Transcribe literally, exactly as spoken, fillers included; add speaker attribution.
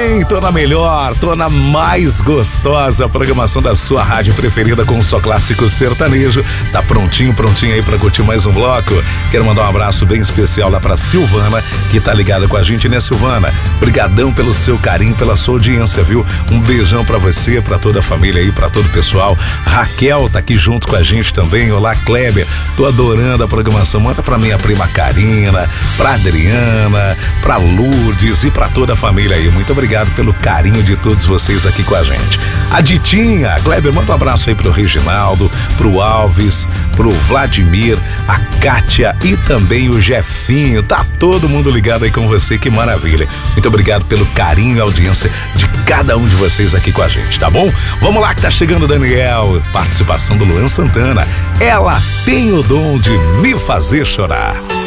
Speaker 1: bem? Tô na melhor, tô na mais gostosa programação da sua rádio preferida com só clássico sertanejo. Tá prontinho, prontinho aí pra curtir mais um bloco? Quero mandar um abraço bem especial lá pra Silvana, que tá ligada com a gente, né, Silvana? Brigadão pelo seu carinho, pela sua audiência, viu? Um beijão pra você, pra toda a família aí, pra todo o pessoal. Raquel tá aqui junto com a gente também. Olá, Kleber. Tô adorando a programação. Manda pra minha prima Karina, pra Adriana, pra Lourdes e pra toda a família aí. Muito obrigado pelo carinho de todos vocês aqui com a gente. A Ditinha, Kleber, manda um abraço aí pro Reginaldo, pro Alves, pro Vladimir, a Kátia e também o Jefinho. Tá todo mundo ligado aí com você, que maravilha. Muito obrigado pelo carinho e audiência de cada um de vocês aqui com a gente, tá bom? Vamos lá que tá chegando o Daniel, participação do Luan Santana. Ela tem o dom de me fazer chorar.